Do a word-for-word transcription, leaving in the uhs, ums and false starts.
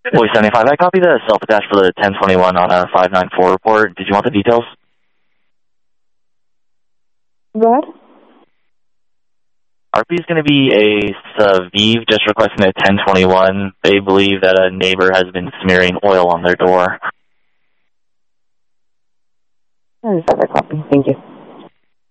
Voice seventy-five, I copy the self-attached for the ten twenty-one on a five nine four report. Did you want the details? What? R P is going to be a Saviv just requesting a ten twenty-one. They believe that a neighbor has been smearing oil on their door. I just have a copy. Thank you.